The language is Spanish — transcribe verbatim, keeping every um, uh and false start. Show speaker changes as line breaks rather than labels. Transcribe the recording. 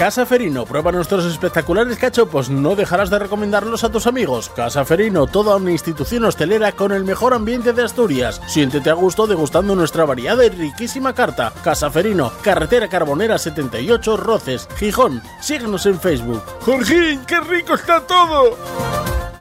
Casa Ferino, prueba nuestros espectaculares cachopos, no dejarás de recomendarlos a tus amigos. Casa Ferino, toda una institución hostelera con el mejor ambiente de Asturias. Siéntete a gusto degustando nuestra variada y riquísima carta. Casa Ferino, carretera Carbonera setenta y ocho, Roces, Gijón. Síguenos en Facebook.
¡Jorgín, qué rico está todo!